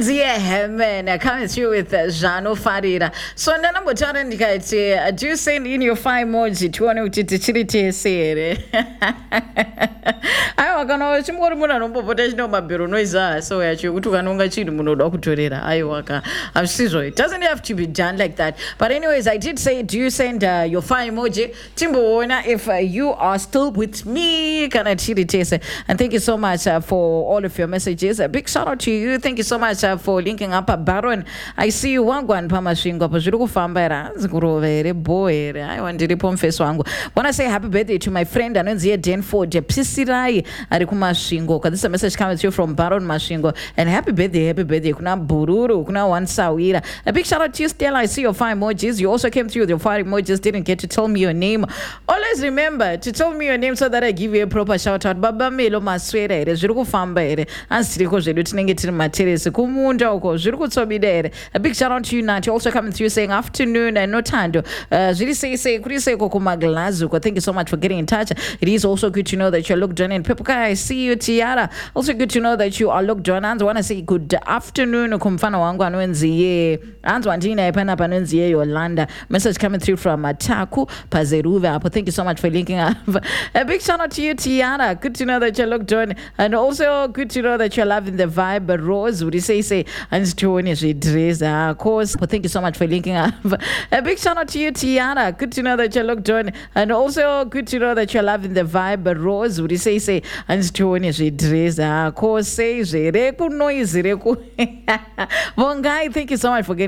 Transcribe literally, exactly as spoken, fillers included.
Dear Heaven, I come at you with uh, Jano Farira. So, Nana Botara Ndikaite, uh, do you send in your five emoji to one of the chility sere? I was going to more than one potential no Mabiro Noiza, so I should go to Anunga Chimuno Doctorera. I work. I'm sorry. It doesn't have to be done like that. But, anyways, I did say, do you send uh, your five emoji? Timbo, if uh, you are still with me, can I chility? And thank you so much uh, for all of your messages. A big shout out to you. Thank you so much uh, for linking up. Uh, Baron, I see you. Wangwan Pamashingo, Pajuku Fambera, Zgrovere, Boy. I want to repom face wangu. Want to say happy birthday to my friend Anonzia Denford, Pisirai, Arikuma Shingo. This is a message coming to you from Baron Mashingo. And happy birthday, happy birthday. Kuna Bururu, Kuna Wansawira. A big shout out to you, Stella. I see your five emojis. You also came through with your five emojis, didn't get to tell me your name. Always remember to tell me your name so that I give you a proper shout out. Baba Melo Maswere, Zuruku Famba, and Sriko Zeluting it in materials, Kumunda, Zuruku Sobidere. A big shout out to you, Nat. You also coming through saying afternoon and no tando. Zuri say, say, could you say Kokuma Glazuko? Thank you so much for getting in touch. It is also good to know that you're looked on in Pepuka. I see you, Tiara. Also good to know that you are looked on. And I want to say good afternoon, Kumfana Wangwan Wenzie, and Wantina Panapanunzie, Yolanda. Message coming through from Ataku, Pazeruva. Thank you so much for linking up. A big shout out to you, Tiara. Good to know that you're looked on. And also good to know that you're loving the vibe. Rose, would you say, say, and Tony, she dress, of course. But thank you so much for linking up. A big shout out to you, Tiara. Good to know that you're looked on. And also good to know that you're loving the vibe. Rose, would you say, say, and Tony, she dress, of course, say, Reku noise, Reku. One guy, thank you so much for getting.